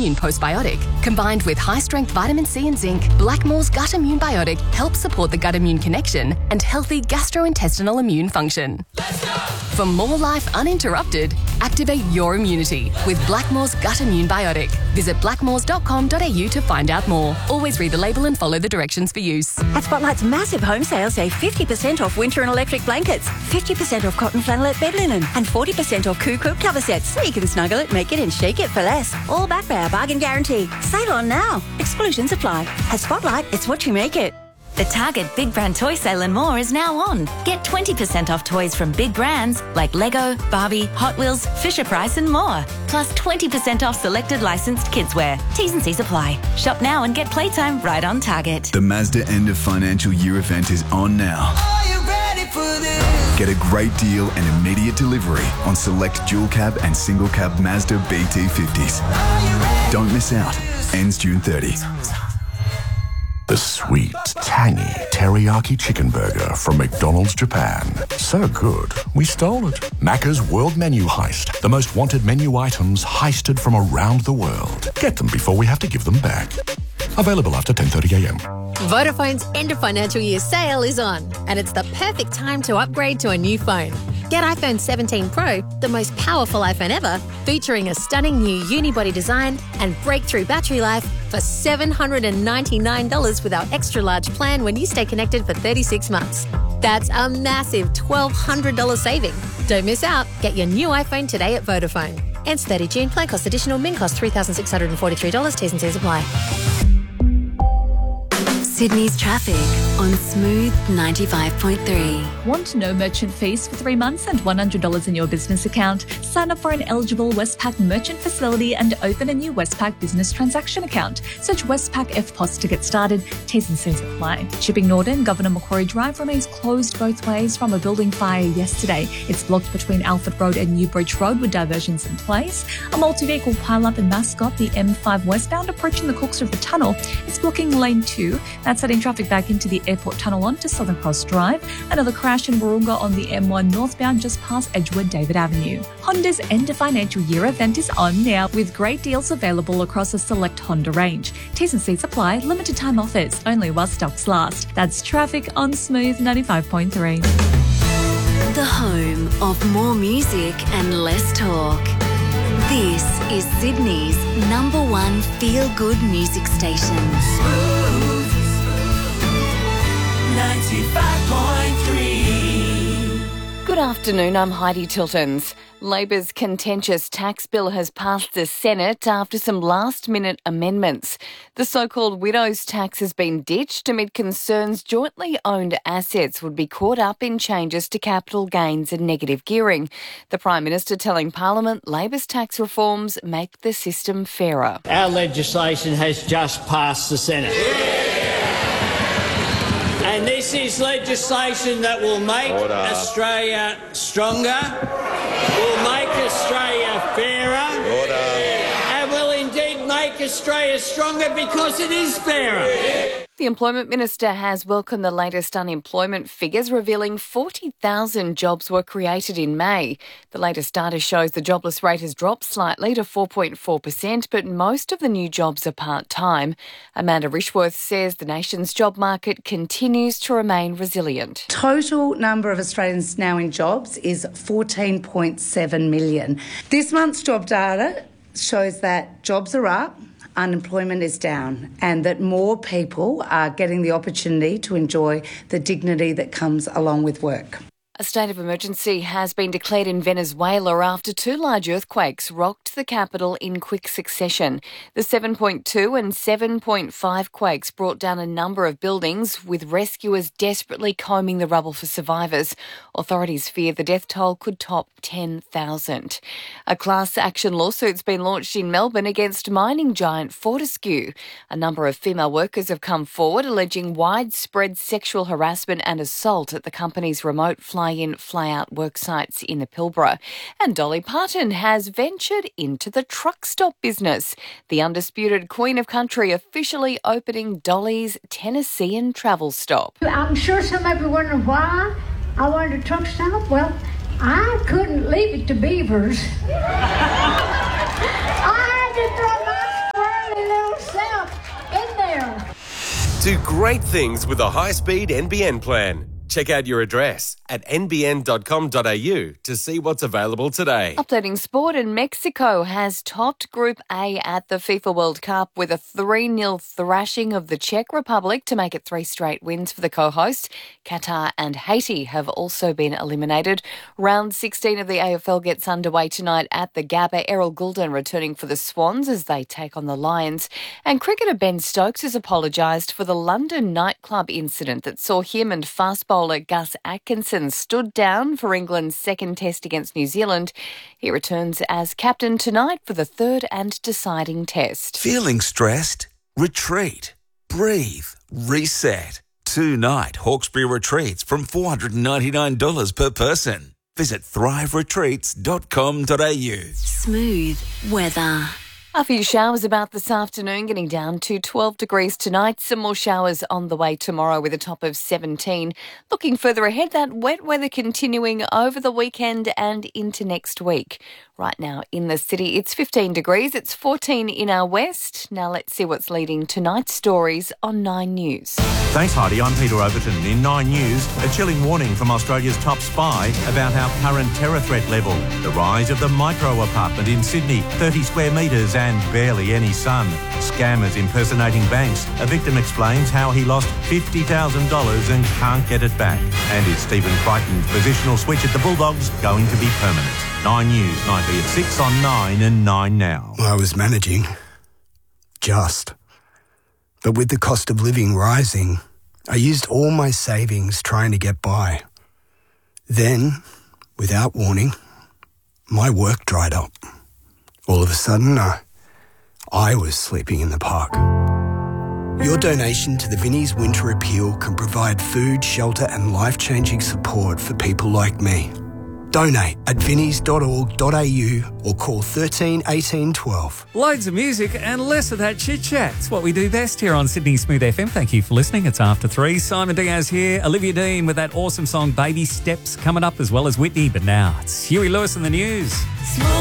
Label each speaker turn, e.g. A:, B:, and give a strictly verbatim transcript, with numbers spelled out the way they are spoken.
A: Immune Postbiotic. Combined with high-strength vitamin C and zinc, Blackmore's Gut Immune Biotic helps support the gut-immune connection and healthy gastrointestinal immune function. For more life uninterrupted, activate your immunity with Blackmore's Gut Immune Biotic. Visit blackmores dot com dot a u to find out more. Always read the label and follow the directions for use.
B: At Spotlight's massive home sale, save fifty percent off winter and electric blankets, fifty percent off cotton flannelette bed linen, and forty percent off Coo Coop cover sets, so you can snuggle it, make it and shake it for less. All backed by our bargain guarantee. Sale on now. Exclusions apply. At Spotlight, it's what you make it.
C: The Target Big Brand Toy Sale and More is now on. Get twenty percent off toys from big brands like Lego, Barbie, Hot Wheels, Fisher-Price and more. Plus twenty percent off selected licensed kidswear. T's and C's apply. Shop now and get playtime right on Target.
D: The Mazda end of financial year event is on now.
E: Are you ready for this?
D: Get a great deal and immediate delivery on select dual cab and single cab Mazda B T fifties. Don't miss out. Ends June thirtieth.
F: The sweet, tangy teriyaki chicken burger from McDonald's Japan. So good, we stole it. Macca's World Menu Heist. The most wanted menu items heisted from around the world. Get them before we have to give them back. Available after ten thirty a m.
G: Vodafone's end of financial year sale is on, and it's the perfect time to upgrade to a new phone. Get iPhone seventeen Pro, the most powerful iPhone ever, featuring a stunning new unibody design and breakthrough battery life for seven hundred ninety-nine dollars with our extra large plan when you stay connected for thirty-six months. That's a massive twelve hundred dollars saving. Don't miss out. Get your new iPhone today at Vodafone. Ends thirtieth June. Plan cost additional. Min cost three thousand six hundred forty-three dollars. T's and C's apply.
H: Sydney's traffic on Smooth ninety-five point three.
I: Want no merchant fees for three months and one hundred dollars in your business account? Sign up for an eligible Westpac merchant facility and open a new Westpac business transaction account. Search Westpac F P O S to get started. T's and C's apply. Chipping Norton, Governor Macquarie Drive remains closed both ways from a building fire yesterday. It's blocked between Alfred Road and Newbridge Road with diversions in place. A multi-vehicle pile-up in Mascot, the M five westbound approaching the Cooks River Tunnel, is blocking lane two. That's setting traffic back into the airport tunnel onto Southern Cross Drive. Another crash in Warunga on the M one northbound just past Edgewood David Avenue. Honda's end of financial year event is on now with great deals available across a select Honda range. T's and C's apply, limited time offers, only while stocks last. That's traffic on Smooth ninety-five point three.
H: The home of more music and less talk. This is Sydney's number one feel-good music station.
E: ninety-five point three.
J: Good afternoon, I'm Heidi Tiltons. Labor's contentious tax bill has passed the Senate after some last-minute amendments. The so-called widow's tax has been ditched amid concerns jointly owned assets would be caught up in changes to capital gains and negative gearing. The Prime Minister telling Parliament Labor's tax reforms make the system fairer.
K: Our legislation has just passed the Senate. And this is legislation that will make Order. Australia stronger, will make Australia fairer,
L: Order.
K: and will indeed make Australia stronger because it is fairer.
J: The Employment Minister has welcomed the latest unemployment figures, revealing forty thousand jobs were created in May. The latest data shows the jobless rate has dropped slightly to four point four percent, but most of the new jobs are part-time. Amanda Rishworth says the nation's job market continues to remain resilient.
M: Total number of Australians now in jobs is fourteen point seven million. This month's job data shows that jobs are up, unemployment is down, and that more people are getting the opportunity to enjoy the dignity that comes along with work.
J: A state of emergency has been declared in Venezuela after two large earthquakes rocked the capital in quick succession. The seven point two and seven point five quakes brought down a number of buildings, with rescuers desperately combing the rubble for survivors. Authorities fear the death toll could top ten thousand. A class action lawsuit's been launched in Melbourne against mining giant Fortescue. A number of female workers have come forward alleging widespread sexual harassment and assault at the company's remote fly-in, fly-out work sites in the Pilbara. And Dolly Parton has ventured into the truck stop business. The undisputed Queen of Country officially opening Dolly's Tennessean travel stop.
N: I'm sure some of you wondering why I wanted a truck stop. Well, I couldn't leave it to beavers. I had to throw my
L: Do great things with a high-speed N B N plan. Check out your address at n b n dot com dot a u to see what's available today.
J: Updating sport, and Mexico has topped Group A at the FIFA World Cup with a three nil thrashing of the Czech Republic to make it three straight wins for the co-host. Qatar and Haiti have also been eliminated. Round sixteen of the A F L gets underway tonight at the Gabba. Errol Goulden returning for the Swans as they take on the Lions. And cricketer Ben Stokes has apologised for the London nightclub incident that saw him and fast bowler Gus Atkinson stood down for England's second test against New Zealand. He returns as captain tonight for the third and deciding test.
O: Feeling stressed? Retreat. Breathe. Reset. Two-night Hawkesbury retreats from four hundred ninety-nine dollars per person. Visit thrive retreats dot com dot a u.
H: Smooth weather.
J: A few showers about this afternoon, getting down to twelve degrees tonight. Some more showers on the way tomorrow with a top of seventeen. Looking further ahead, that wet weather continuing over the weekend and into next week. Right now in the city, it's fifteen degrees. It's fourteen in our west. Now let's see what's leading tonight's stories on Nine News.
P: Thanks, Heidi. I'm Peter Overton. In Nine News, a chilling warning from Australia's top spy about our current terror threat level. The rise of the micro apartment in Sydney, thirty square metres and barely any sun. Scammers impersonating banks. A victim explains how he lost fifty thousand dollars and can't get it back. And is Stephen Crichton's positional switch at the Bulldogs going to be permanent? Nine News, nightly at six on Nine and Nine Now.
Q: I was managing. Just. But with the cost of living rising, I used all my savings trying to get by. Then, without warning, my work dried up. All of a sudden, I, I was sleeping in the park. Your donation to the Vinnie's Winter Appeal can provide food, shelter and life-changing support for people like me. Donate at vinnies dot org dot a u or call thirteen eighteen twelve.
R: Loads of music and less of that chit-chat. It's what we do best here on Sydney Smooth F M. Thank you for listening. It's after three. Simon Diaz here. Olivia Dean with that awesome song Baby Steps coming up, as well as Whitney. But now it's Huey Lewis in the news.
E: Smooth.